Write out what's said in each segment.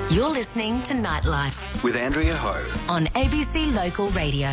You're listening to Nightlife with Andrea Ho on ABC Local Radio.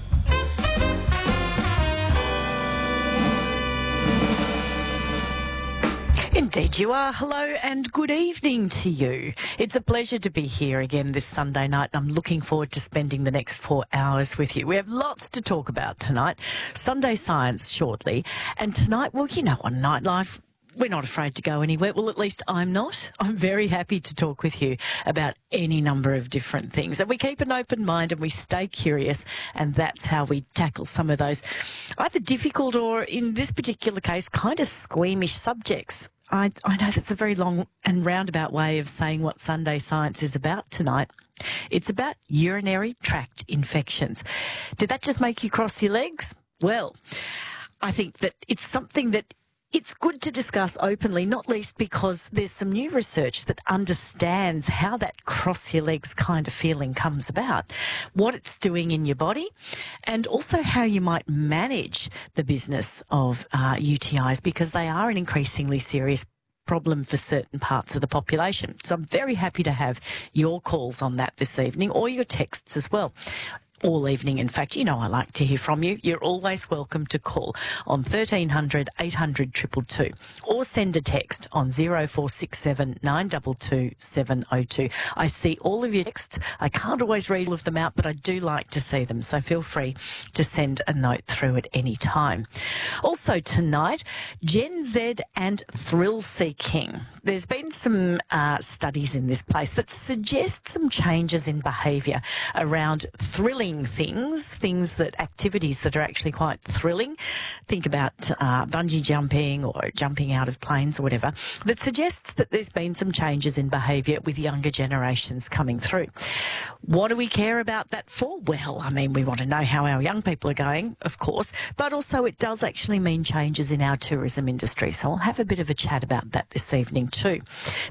Indeed you are. Hello and good evening to you. It's a pleasure to be here again this Sunday night. I'm looking forward to spending the next 4 hours with you. We have lots to talk about tonight. Sunday Science shortly. And tonight, well, you know, on Nightlife, we're not afraid to go anywhere. Well, at least I'm not. I'm very happy to talk with you about any number of different things. And we keep an open mind and we stay curious, and that's how we tackle some of those either difficult or, in this particular case, kind of squeamish subjects. I know that's a very long and roundabout way of saying what Sunday Science is about tonight. It's about urinary tract infections. Did that just make you cross your legs? Well, I think that it's something that it's good to discuss openly, not least because there's some new research that understands how that cross your legs kind of feeling comes about, what it's doing in your body, and also how you might manage the business of UTIs, because they are an increasingly serious problem for certain parts of the population. So I'm very happy to have your calls on that this evening, or your texts as well. All evening, in fact. You know I like to hear from you. You're always welcome to call on 1300 800 222 or send a text on 0467 922 702. I see all of your texts. I can't always read all of them out, but I do like to see them, so feel free to send a note through at any time. Also tonight, Gen Z and thrill seeking. There's been some studies in this place that suggest some changes in behaviour around thrilling activities that are actually quite thrilling. Think about bungee jumping or jumping out of planes or whatever, that suggests that there's been some changes in behaviour with younger generations coming through. What do we care about that for? Well, I mean, we want to know how our young people are going, of course, but also it does actually mean changes in our tourism industry. So I'll have a bit of a chat about that this evening too.